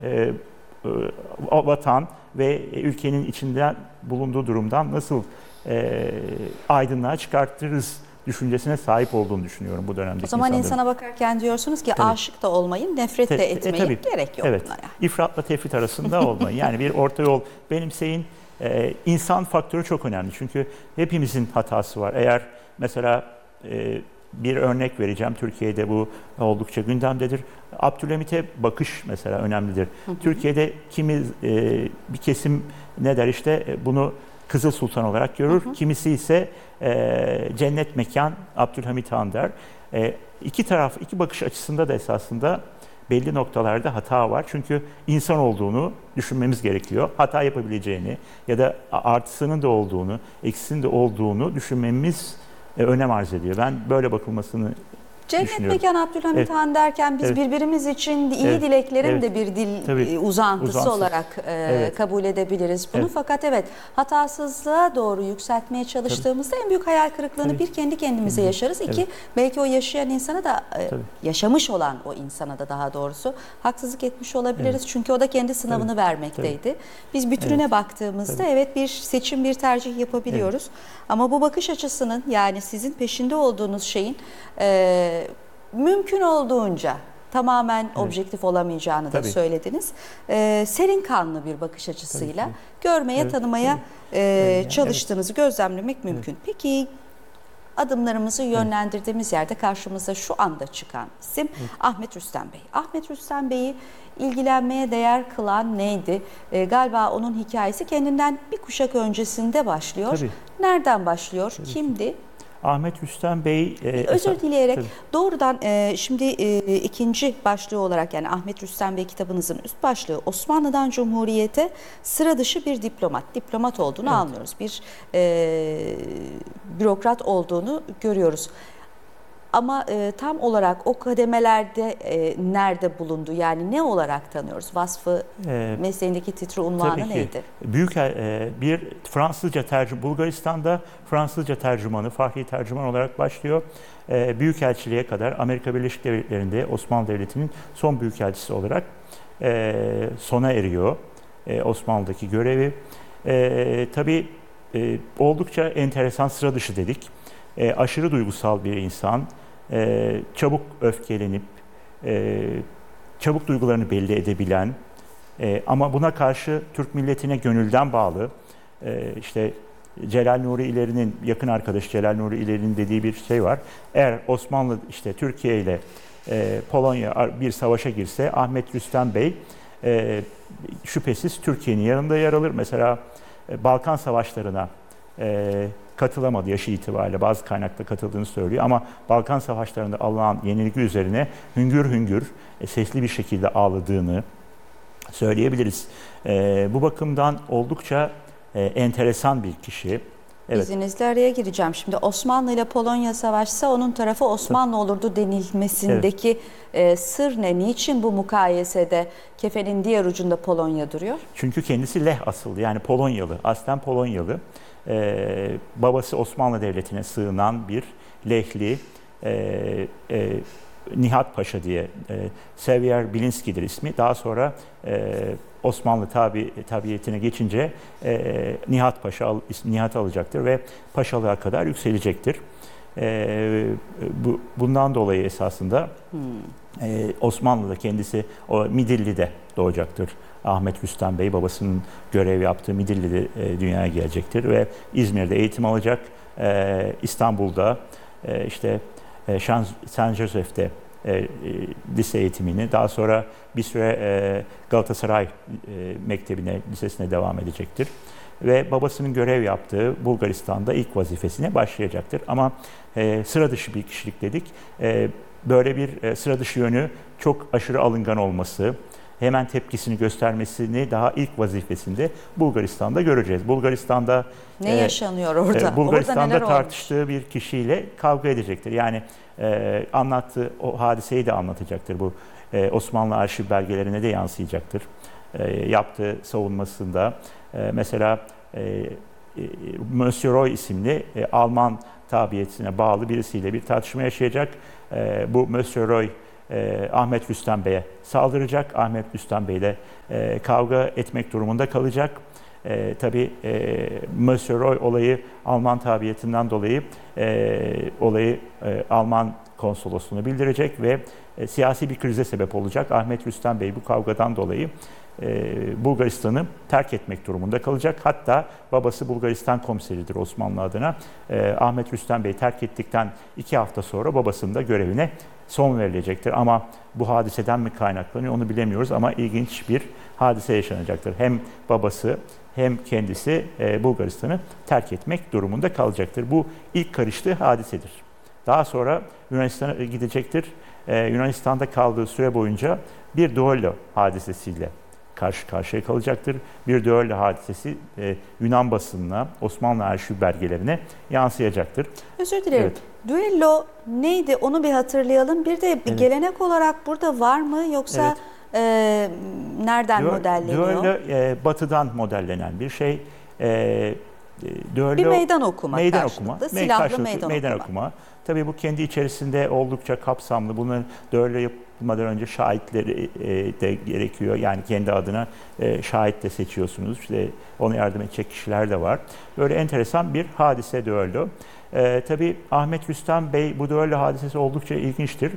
e, vatan ve ülkenin içinde bulunduğu durumdan nasıl aydınlığa çıkartırız düşüncesine sahip olduğunu düşünüyorum bu dönemdeki O zaman insanların. insana bakarken diyorsunuz ki Tabii. aşık da olmayın, nefret de etmeyin. Tabii. Gerek yok Evet. buna yani. İfratla tefrit arasında olmayın. Yani bir orta yol benimseyin. İnsan faktörü çok önemli. Çünkü hepimizin hatası var. Eğer mesela bir örnek vereceğim. Türkiye'de bu oldukça gündemdedir. Abdülhamit'e bakış mesela önemlidir. Türkiye'de bir kesim ne der işte bunu Kızıl Sultan olarak görür. Kimisi ise cennet mekan Abdülhamit Han der. İki bakış açısında da esasında belli noktalarda hata var. Çünkü insan olduğunu düşünmemiz gerekiyor. Hata yapabileceğini ya da artısının da olduğunu, eksisinin de olduğunu düşünmemiz önem arz ediyor. Ben böyle bakılmasını Cennet mekan Abdülhamit Han derken biz birbirimiz için iyi dileklerin de bir dil uzantısı olarak kabul edebiliriz bunu. Fakat hatasızlığa doğru yükseltmeye çalıştığımızda en büyük hayal kırıklığını bir kendi kendimize yaşarız. İki, belki o yaşayan insana da yaşamış olan o insana da daha doğrusu haksızlık etmiş olabiliriz. Çünkü o da kendi sınavını vermekteydi. Biz bütününe baktığımızda bir seçim, bir tercih yapabiliyoruz. Ama bu bakış açısının, yani sizin peşinde olduğunuz şeyin mümkün olduğunca tamamen objektif olamayacağını da söylediniz. Serin kanlı bir bakış açısıyla görmeye, tanımaya çalıştığınızı gözlemlemek mümkün. Peki adımlarımızı yönlendirdiğimiz yerde karşımıza şu anda çıkan isim Ahmet Rüstem Bey. Ahmet Rüstem Bey'i ilgilenmeye değer kılan neydi? Galiba onun hikayesi kendinden bir kuşak öncesinde başlıyor. Nereden başlıyor? Kimdi? Ahmet Rüstem Bey... Özür dileyerek doğrudan şimdi ikinci başlığı olarak, yani Ahmet Rüstem Bey kitabınızın üst başlığı Osmanlı'dan Cumhuriyet'e sıra dışı bir diplomat. Diplomat olduğunu anlıyoruz. Bir bürokrat olduğunu görüyoruz. Ama tam olarak o kademelerde nerede bulundu? Yani ne olarak tanıyoruz? Vasfı, mesleğindeki titri unvanı neydi? Bir Fransızca Bulgaristan'da Fransızca tercümanı, fahri tercüman olarak başlıyor. Büyükelçiliğe kadar Amerika Birleşik Devletleri'nde Osmanlı Devleti'nin son büyükelçisi olarak sona eriyor Osmanlı'daki görevi. Tabii oldukça enteresan, sıra dışı dedik. Aşırı duygusal bir insan, çabuk öfkelenip, çabuk duygularını belli edebilen ama buna karşı Türk milletine gönülden bağlı, işte Celal Nuri İleri'nin, yakın arkadaşı Celal Nuri İleri'nin dediği bir şey var. Eğer Osmanlı işte Türkiye ile Polonya bir savaşa girse Ahmet Rüstem Bey şüphesiz Türkiye'nin yanında yer alır. Mesela Balkan Savaşları'na katılamadı yaşı itibariyle, bazı kaynakta katıldığını söylüyor ama Balkan Savaşları'nda alınan yenilgi üzerine hüngür hüngür sesli bir şekilde ağladığını söyleyebiliriz. Bu bakımdan oldukça enteresan bir kişi. İzninizle araya gireceğim. Şimdi Osmanlı ile Polonya savaşsa onun tarafı Osmanlı olurdu denilmesindeki sır ne? Niçin bu mukayesede kefenin diğer ucunda Polonya duruyor? Çünkü kendisi Leh asıllı, yani Polonyalı, aslen Polonyalı. Babası Osmanlı Devleti'ne sığınan bir Lehli, Nihat Paşa diye, Sevier Bilinski'dir ismi. Daha sonra Osmanlı tabiyetine geçince Nihat alacaktır ve paşalığa kadar yükselecektir. Bundan dolayı esasında Osmanlı'da kendisi o Midilli'de doğacaktır. Ahmet Rüstem Bey babasının görev yaptığı Midilli'de dünyaya gelecektir ve İzmir'de eğitim alacak. İstanbul'da işte Saint Joseph'te lise eğitimini, daha sonra bir süre Galatasaray lisesine devam edecektir. Ve babasının görev yaptığı Bulgaristan'da ilk vazifesine başlayacaktır. Ama sıra dışı bir kişilik dedik. Böyle bir sıra dışı yönü çok aşırı alıngan olması, hemen tepkisini göstermesini daha ilk vazifesinde Bulgaristan'da göreceğiz. Bulgaristan'da ne yaşanıyor orada? Bulgaristan'da orada tartıştığı bir kişiyle kavga edecektir. Yani anlattığı o hadiseyi de anlatacaktır. Bu Osmanlı arşiv belgelerine de yansıyacaktır. Yaptığı savunmasında mesela Monsieur Roy isimli Alman tabiyetine bağlı birisiyle bir tartışma yaşayacak. Bu Monsieur Roy Ahmet Rüstem Bey'e saldıracak. Ahmet Rüstem Bey de kavga etmek durumunda kalacak. Tabii Monsieur Roy olayı Alman tabiyetinden dolayı olayı Alman konsolosluğuna bildirecek ve siyasi bir krize sebep olacak. Ahmet Rüstem Bey bu kavgadan dolayı Bulgaristan'ı terk etmek durumunda kalacak. Hatta babası Bulgaristan komiseridir Osmanlı adına. Ahmet Rüstem Bey terk ettikten 2 hafta sonra babasının da görevine son verilecektir. Ama bu hadiseden mi kaynaklanıyor onu bilemiyoruz ama ilginç bir hadise yaşanacaktır. Hem babası hem kendisi Bulgaristan'ı terk etmek durumunda kalacaktır. Bu ilk karıştığı hadisedir. Daha sonra Yunanistan'a gidecektir. Yunanistan'da kaldığı süre boyunca bir düello hadisesiyle karşı karşıya kalacaktır. Bir düello hadisesi Yunan basınına, Osmanlı arşiv belgelerine yansıyacaktır. Özür dilerim. Evet. Düello neydi onu bir hatırlayalım. Bir de bir gelenek olarak burada var mı yoksa nereden modelleniyor? Düello batıdan modellenen bir şey. Düello, bir meydan okuma karşılıklı, silahlı meydan okuma. Tabii bu kendi içerisinde oldukça kapsamlı. Bunun düello yapılmadan önce şahitleri de gerekiyor. Yani kendi adına şahit de seçiyorsunuz. İşte ona yardım edecek kişiler de var. Böyle enteresan bir hadise düello. Tabii Ahmet Rüstem Bey bu düello hadisesi oldukça ilginçtir.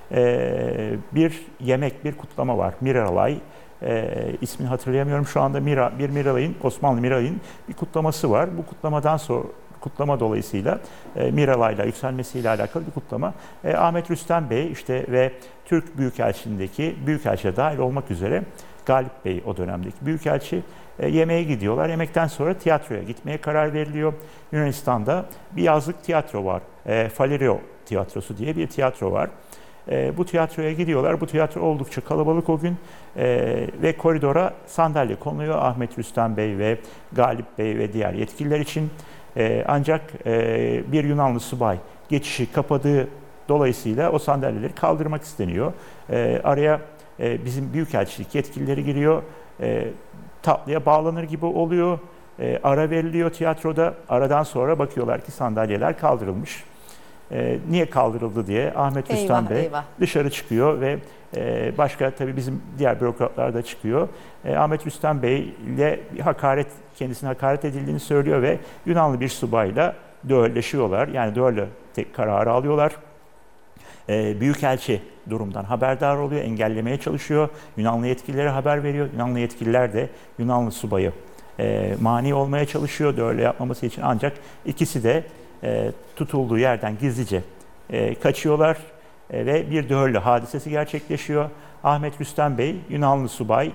Bir yemek, bir kutlama var. Miralay. İsmini hatırlayamıyorum şu anda. Osmanlı Miralay'ın bir kutlaması var. Bu kutlamadan sonra kutlama dolayısıyla Miralay'la yükselmesiyle alakalı bir kutlama. Ahmet Rüstem Bey işte ve Türk Büyükelçi'ye dahil olmak üzere Galip Bey o dönemdeki Büyükelçi yemeğe gidiyorlar. Yemekten sonra tiyatroya gitmeye karar veriliyor. Yunanistan'da bir yazlık tiyatro var. Falerio Tiyatrosu diye bir tiyatro var. Bu tiyatroya gidiyorlar. Bu tiyatro oldukça kalabalık o gün ve koridora sandalye konuluyor Ahmet Rüstem Bey ve Galip Bey ve diğer yetkililer için. Ancak bir Yunanlı subay geçişi kapadığı dolayısıyla o sandalyeleri kaldırmak isteniyor. Araya bizim büyükelçilik yetkilileri giriyor. Tatlıya bağlanır gibi oluyor. Ara veriliyor tiyatroda. Aradan sonra bakıyorlar ki sandalyeler kaldırılmış. Niye kaldırıldı diye Ahmet Rüstem Bey dışarı çıkıyor ve başka tabii bizim diğer bürokratlar da çıkıyor. Ahmet Rüstem Bey ile kendisine hakaret edildiğini söylüyor ve Yunanlı bir subayla düelleşiyorlar. Yani düello kararı alıyorlar. Büyükelçi durumdan haberdar oluyor, engellemeye çalışıyor. Yunanlı yetkililere haber veriyor. Yunanlı yetkililer de Yunanlı subayı mani olmaya çalışıyor düello yapmaması için. Ancak ikisi de tutulduğu yerden gizlice kaçıyorlar ve bir düello hadisesi gerçekleşiyor. Ahmet Rüstem Bey Yunanlı subayı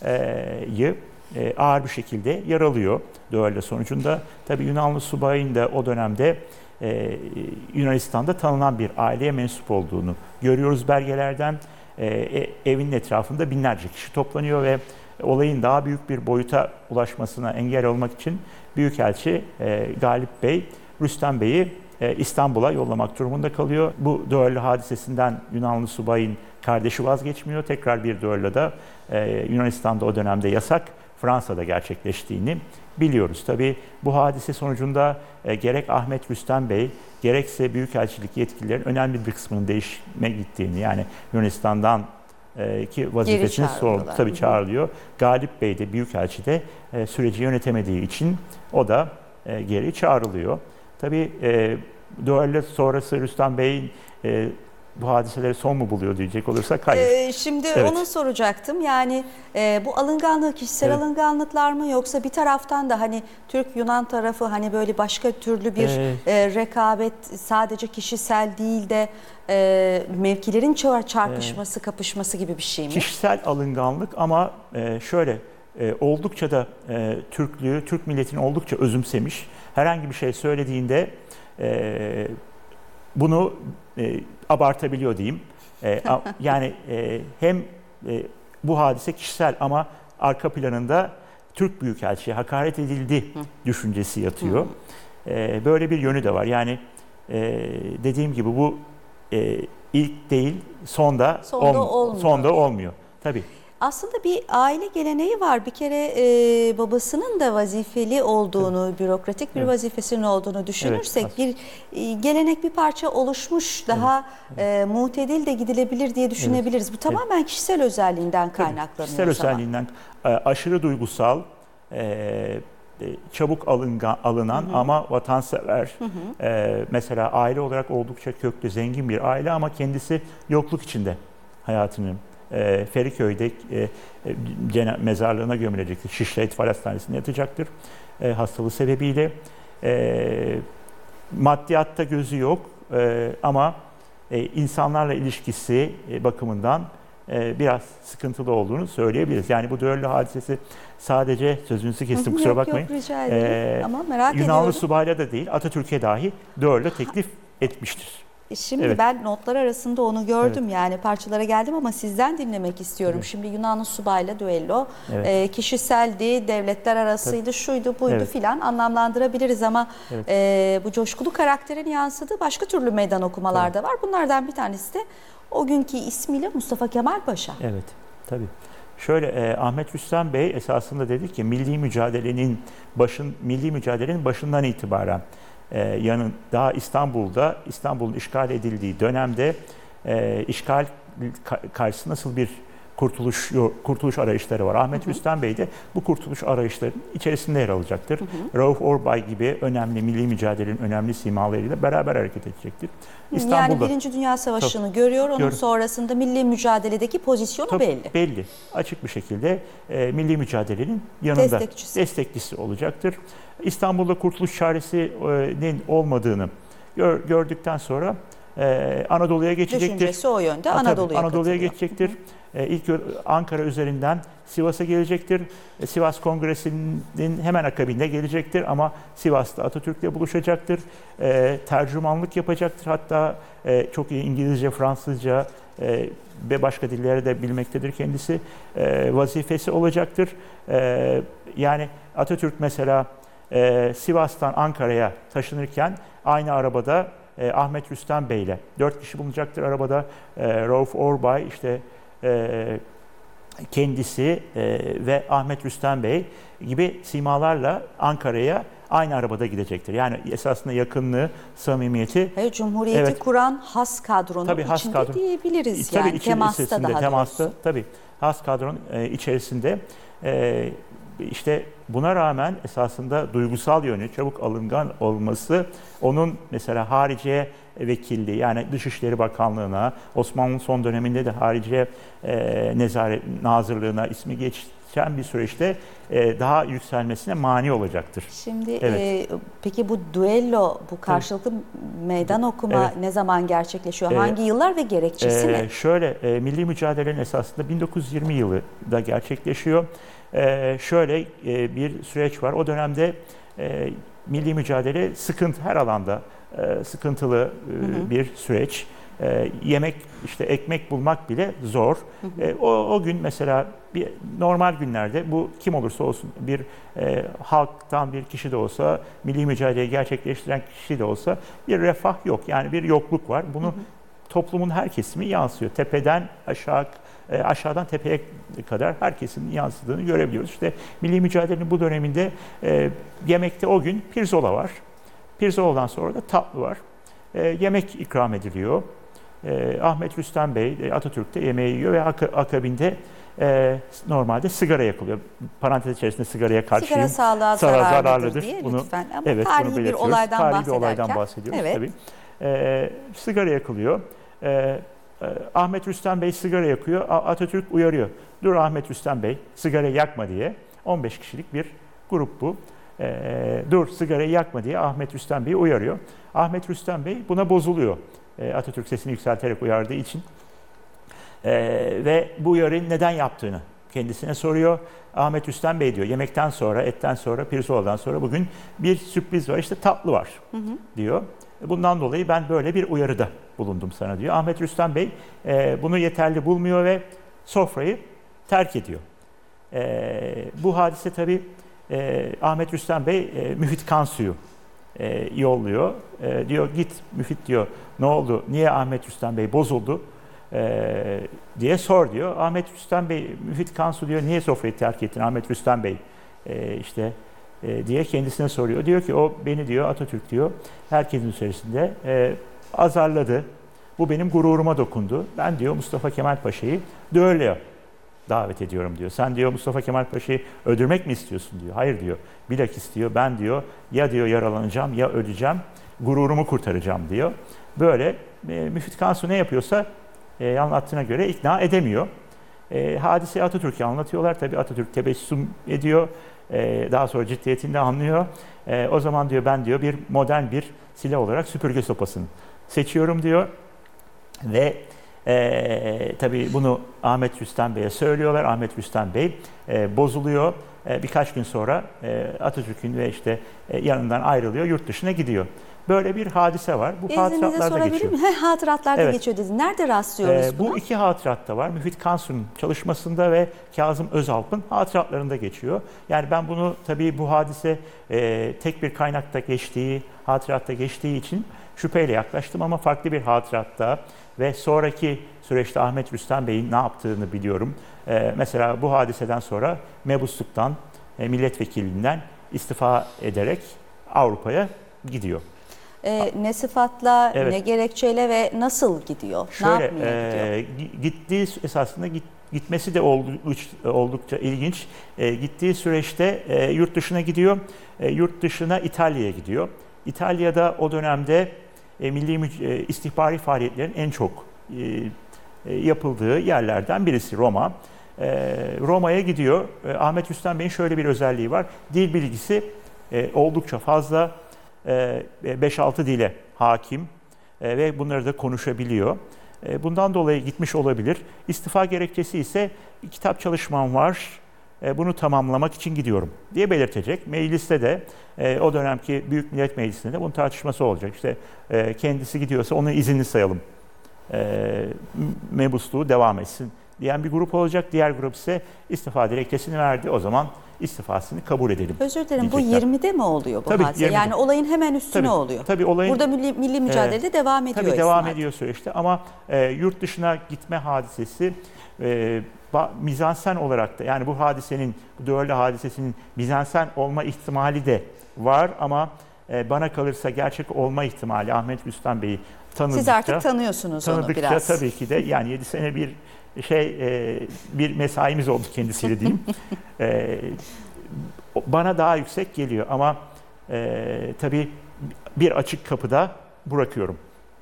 ağır bir şekilde yaralıyor düello sonucunda. Tabii Yunanlı subayın da o dönemde Yunanistan'da tanınan bir aileye mensup olduğunu görüyoruz belgelerden. Evinin etrafında binlerce kişi toplanıyor ve olayın daha büyük bir boyuta ulaşmasına engel olmak için Büyükelçi Galip Bey Rüstem Bey'i İstanbul'a yollamak durumunda kalıyor. Bu düello hadisesinden Yunanlı subayın kardeşi vazgeçmiyor. Tekrar bir düelloda Yunanistan'da o dönemde yasak, Fransa'da gerçekleştiğini biliyoruz. Tabii bu hadise sonucunda gerek Ahmet Rüstem Bey gerekse Büyükelçilik yetkililerin önemli bir kısmının değişime gittiğini yani Yunanistan'dan ki vazifesini tabii çağrılıyor. Galip Bey de Büyükelçi de süreci yönetemediği için o da geri çağrılıyor. Tabii düello sonrası Rüstem Bey'in bu hadiseleri son mu buluyor diyecek olursak hayır. Şimdi onu soracaktım. Yani bu alınganlık kişisel alınganlıklar mı yoksa bir taraftan da hani Türk-Yunan tarafı hani böyle başka türlü bir rekabet sadece kişisel değil de mevkilerin çarpışması, kapışması gibi bir şey mi? Kişisel alınganlık ama şöyle oldukça da Türk milletini oldukça özümsemiş. Herhangi bir şey söylediğinde bunu abartabiliyor diyeyim. Yani hem bu hadise kişisel ama arka planında Türk Büyükelçi'ye hakaret edildi düşüncesi yatıyor. Böyle bir yönü de var. Yani dediğim gibi bu ilk değil, sonda olmuyor. Tabii. Aslında bir aile geleneği var. Bir kere babasının da vazifeli olduğunu, bürokratik bir vazifesinin olduğunu düşünürsek bir gelenek bir parça oluşmuş, daha mutedil de gidilebilir diye düşünebiliriz. Bu tamamen kişisel özelliğinden kaynaklanıyor. Kişisel özelliğinden, aşırı duygusal, çabuk alınan ama vatansever. Mesela aile olarak oldukça köklü, zengin bir aile ama kendisi yokluk içinde hayatını Feriköy'de mezarlığına gömülecektir. Şişli Etfal Hastanesi'nde yatacaktır hastalığı sebebiyle. Maddiyatta gözü yok ama insanlarla ilişkisi bakımından biraz sıkıntılı olduğunu söyleyebiliriz. Yani bu düello hadisesi sadece, sözünüzü kestim kusura bakmayın. Yok, rica ederim. Ama merak Yunanlı ediyorum. subayla da değil, Atatürk'e dahi düello teklif etmiştir. Şimdi ben notlar arasında onu gördüm, yani parçalara geldim ama sizden dinlemek istiyorum. Şimdi Yunanlı subayla düello kişiseldi, devletler arasıydı, şuydu buydu filan anlamlandırabiliriz ama bu coşkulu karakterin yansıdığı başka türlü meydan okumalar da var. Bunlardan bir tanesi de o günkü ismiyle Mustafa Kemal Paşa. Evet, tabii. Şöyle Ahmet Rüstem Bey esasında dedi ki milli mücadelenin başından itibaren daha İstanbul'un işgal edildiği dönemde işgal karşısında nasıl bir kurtuluş arayışları var. Ahmet Rüstem Bey de bu kurtuluş arayışlarının içerisinde yer alacaktır. Rauf Orbay gibi önemli milli mücadelenin önemli simalarıyla beraber hareket edecektir. Yani Birinci Dünya Savaşı'nı görüyor, onun sonrasında milli mücadeledeki pozisyonu belli. Belli. Açık bir şekilde milli mücadelenin yanında destekçisi olacaktır. İstanbul'da kurtuluş çaresinin olmadığını gördükten sonra Anadolu'ya geçecektir. Düşüncesi o yönde, Anadolu'ya geçecektir. İlk Ankara üzerinden Sivas'a gelecektir. Sivas Kongresi'nin hemen akabinde gelecektir ama Sivas'ta Atatürk'le buluşacaktır. Tercümanlık yapacaktır. Hatta çok iyi İngilizce, Fransızca ve başka dilleri de bilmektedir kendisi. Vazifesi olacaktır. Yani Atatürk mesela Sivas'tan Ankara'ya taşınırken aynı arabada Ahmet Rüstem Bey ile 4 kişi bulunacaktır arabada. Rauf Orbay, kendisi ve Ahmet Rüstem Bey gibi simalarla Ankara'ya aynı arabada gidecektir. Yani esasında yakınlığı, samimiyeti. Cumhuriyeti kuran has kadronun içinde diyebiliriz. Yani temasta daha doğrusu. Tabii has kadronun içerisinde. Buna rağmen esasında duygusal yönü, çabuk alıngan olması onun mesela Hariciye Vekilliği, yani Dışişleri Bakanlığı'na, Osmanlı'nın son döneminde de Hariciye Nazırlığı'na ismi geçen bir süreçte daha yükselmesine mani olacaktır. Şimdi peki bu düello, bu karşılıklı meydan okuma ne zaman gerçekleşiyor? Hangi yıllar ve gerekçesi ne? Milli mücadelenin esasında 1920 yılında gerçekleşiyor. Bir süreç var. O dönemde milli mücadele her alanda sıkıntılı bir süreç. Yemek, ekmek bulmak bile zor. O gün mesela normal günlerde bu kim olursa olsun bir halktan bir kişi de olsa, milli mücadeleyi gerçekleştiren kişi de olsa bir refah yok. Yani bir yokluk var. Bunu toplumun her kesimi yansıyor. Tepeden aşağıdan tepeye kadar herkesin yansıdığını görebiliyoruz. Milli mücadelenin bu döneminde yemekte o gün pirzola var. Pirzoladan sonra da tatlı var. Yemek ikram ediliyor. Ahmet Rüstem Bey, Atatürk de yemeği yiyor ve akabinde normalde sigara yakılıyor. Parantez içerisinde sigaraya karşıyım. Sigara sağlığa zararlıdır diye lütfen. Ama tarihi bir olaydan bahsediyoruz tabii. Sigara yakılıyor. Ahmet Rüstem Bey sigara yakıyor. Atatürk uyarıyor. Dur Ahmet Rüstem Bey, sigara yakma diye. 15 kişilik bir grup bu. Dur sigarayı yakma diye Ahmet Rüstem Bey'i uyarıyor. Ahmet Rüstem Bey buna bozuluyor. Atatürk sesini yükselterek uyardığı için. Ve bu uyarıyı neden yaptığını kendisine soruyor. Ahmet Rüstem Bey diyor, yemekten sonra, etten sonra, pirzoladan sonra bugün bir sürpriz var, tatlı var diyor. Bundan dolayı ben böyle bir uyarıda bulundum sana diyor. Ahmet Rüstem Bey bunu yeterli bulmuyor ve sofrayı terk ediyor. Bu hadise tabii Ahmet Rüstem Bey Müfit Kansu'yu yolluyor. Diyor git Müfit diyor, ne oldu? Niye Ahmet Rüstem Bey bozuldu? diye sor diyor. Ahmet Rüstem Bey, Müfit Kansu diyor, niye sofrayı terk ettin Ahmet Rüstem Bey diye kendisine soruyor. Diyor ki o beni diyor Atatürk diyor herkesin içerisinde azarladı. Bu benim gururuma dokundu. Ben diyor Mustafa Kemal Paşa'yı düelloya davet ediyorum diyor. Sen diyor Mustafa Kemal Paşa'yı öldürmek mi istiyorsun diyor. Hayır diyor. Bilakis diyor ben diyor ya diyor yaralanacağım ya öleceğim. Gururumu kurtaracağım diyor. Böyle Müfit Kansu ne yapıyorsa anlattığına göre ikna edemiyor. Hadiseyi Atatürk'e anlatıyorlar. Tabii Atatürk tebessüm ediyor. Daha sonra ciddiyetini de anlıyor. O zaman diyor ben diyor bir modern bir silah olarak süpürge sopasını seçiyorum diyor. Ve tabii bunu Ahmet Rüstem Bey'e söylüyorlar. Ahmet Rüstem Bey bozuluyor. Birkaç gün sonra Atatürk'ün ve yanından ayrılıyor, yurt dışına gidiyor. Böyle bir hadise var. Bu hatıratlarda geçiyor. Hatıratlarda geçiyor dedin. Nerede rastlıyoruz buna? Bu iki hatıratta var. Müfit Kansu'nun çalışmasında ve Kazım Özalp'ın hatıratlarında geçiyor. Yani ben bunu tabii bu hadise tek bir kaynakta geçtiği, hatıratta geçtiği için şüpheyle yaklaştım ama farklı bir hatıratta ve sonraki süreçte Ahmet Rüstem Bey'in ne yaptığını biliyorum. Mesela bu hadiseden sonra mebusluktan, milletvekilliğinden istifa ederek Avrupa'ya gidiyor. Ne sıfatla, ne gerekçeyle ve nasıl gidiyor? Şöyle, ne yapmaya gidiyor? Gittiği esasında gitmesi de oldukça ilginç. Gittiği süreçte yurt dışına gidiyor. Yurt dışına İtalya'ya gidiyor. İtalya'da o dönemde milli istihbari faaliyetlerin en çok yapıldığı yerlerden birisi Roma. Roma'ya gidiyor. Ahmet Rüstem Bey'in şöyle bir özelliği var. Dil bilgisi oldukça fazla. 5-6 dile hakim ve bunları da konuşabiliyor. Bundan dolayı gitmiş olabilir. İstifa gerekçesi ise kitap çalışmam var, bunu tamamlamak için gidiyorum diye belirtecek. Mecliste de o dönemki Büyük Millet Meclisi'nde de bunun tartışması olacak. Kendisi gidiyorsa onu izinli sayalım, mebusluğu devam etsin diyen bir grup olacak. Diğer grup ise istifa dilekçesini verdi. O zaman istifasını kabul edelim. Özür dilerim. Diyecekler. Bu 20'de mi oluyor bu hadise? 20'de. Yani olayın hemen üstüne oluyor. Tabii olayın, burada milli mücadelede devam ediyor. Tabii devam ediyor süreçte ama yurt dışına gitme hadisesi mizansen olarak da yani bu hadisenin, bu düello hadisesinin mizansen olma ihtimali de var ama bana kalırsa gerçek olma ihtimali Ahmet Rüstem Bey'i tanıdıkça. Siz artık tanıyorsunuz onu biraz. Tabii ki de yani 7 sene bir mesaimiz oldu kendisiyle diyeyim. Bana daha yüksek geliyor ama tabii bir açık kapıda bırakıyorum.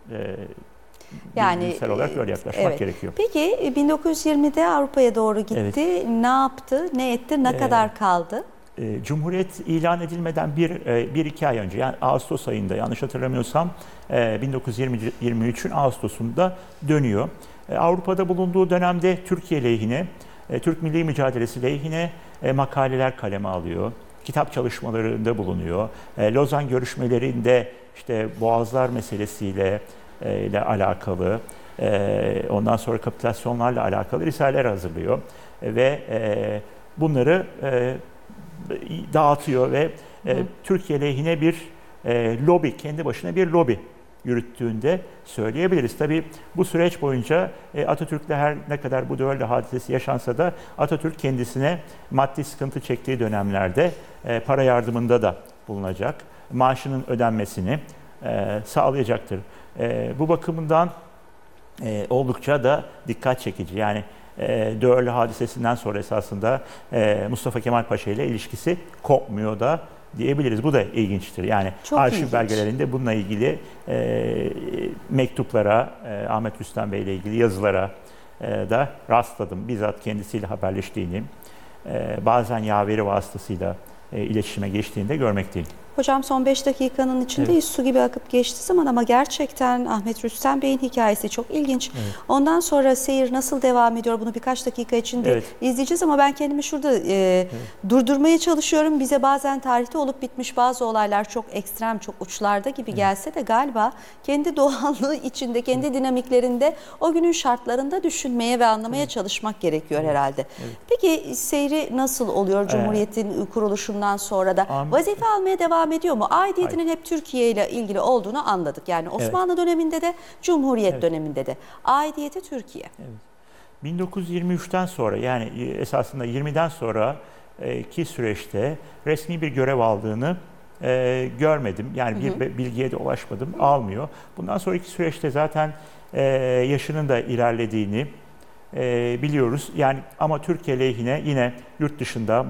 Yani olarak öyle yaklaşmak gerekiyor. Peki 1920'de Avrupa'ya doğru gitti. Evet. Ne yaptı, ne etti, ne kadar kaldı? Cumhuriyet ilan edilmeden 1-2 ay önce yani Ağustos ayında yanlış hatırlamıyorsam 1923'ün Ağustos'unda dönüyor. Avrupa'da bulunduğu dönemde Türkiye lehine, Türk milli mücadelesi lehine makaleler kaleme alıyor. Kitap çalışmalarında bulunuyor. Lozan görüşmelerinde Boğazlar meselesiyle alakalı, ondan sonra kapitülasyonlarla alakalı risaleler hazırlıyor. Ve bunları dağıtıyor ve Türkiye lehine bir lobi, kendi başına bir lobi yürüttüğünde söyleyebiliriz. Tabii bu süreç boyunca Atatürk'le her ne kadar bu düello hadisesi yaşansa da Atatürk kendisine maddi sıkıntı çektiği dönemlerde para yardımında da bulunacak. Maaşının ödenmesini sağlayacaktır. Bu bakımından oldukça da dikkat çekici. Yani düello hadisesinden sonra esasında Mustafa Kemal Paşa ile ilişkisi kopmuyor da diyebiliriz. Bu da ilginçtir. Yani çok arşiv belgelerinde bununla ilgili mektuplara, Ahmet Rüstem Bey ile ilgili yazılara da rastladım. Bizzat kendisiyle haberleştiğini, bazen yaveri vasıtasıyla iletişime geçtiğini de görmekteyim. Hocam son 5 dakikanın içinde su gibi akıp geçti zaman ama gerçekten Ahmet Rüstem Bey'in hikayesi çok ilginç. Evet. Ondan sonra seyir nasıl devam ediyor bunu birkaç dakika içinde izleyeceğiz ama ben kendimi şurada durdurmaya çalışıyorum. Bize bazen tarihte olup bitmiş bazı olaylar çok ekstrem, çok uçlarda gibi gelse de galiba kendi doğallığı içinde, kendi dinamiklerinde o günün şartlarında düşünmeye ve anlamaya çalışmak gerekiyor herhalde. Peki seyri nasıl oluyor Cumhuriyet'in kuruluşundan sonra da? Vazife almaya devam devam ediyor mu? Aidiyetinin hep Türkiye ile ilgili olduğunu anladık. Yani Osmanlı döneminde de, Cumhuriyet döneminde de. Aidiyeti Türkiye. Evet. 1923'ten sonra, yani esasında 20'den sonra ki süreçte resmi bir görev aldığını görmedim. Yani bir bilgiye de ulaşmadım. Almıyor. Bundan sonraki süreçte zaten yaşının da ilerlediğini biliyoruz. Yani ama Türkiye lehine yine yurt dışında